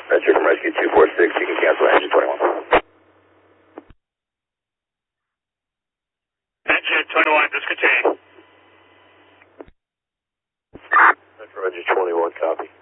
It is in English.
Rescue from Rescue 246, you can cancel engine 21. Engine 21, discontinue. Metro Engine 21, copy.